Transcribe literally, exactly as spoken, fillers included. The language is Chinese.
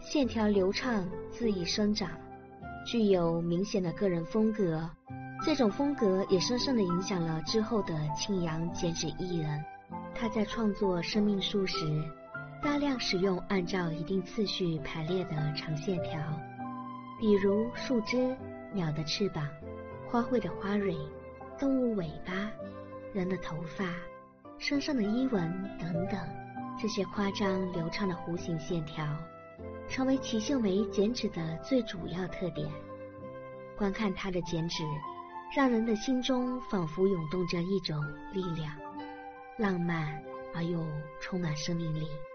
线条流畅，恣意生长，具有明显的个人风格。这种风格也深深地影响了之后的庆阳剪纸艺人。他在创作生命树时，大量使用按照一定次序排列的长线条，比如树枝、鸟的翅膀、花卉的花蕊、动物尾巴、人的头发、身上的衣纹等等。这些夸张流畅的弧形线条成为祁秀梅剪纸的最主要特点。观看她的剪纸，让人的心中仿佛涌动着一种力量，浪漫而又充满生命力。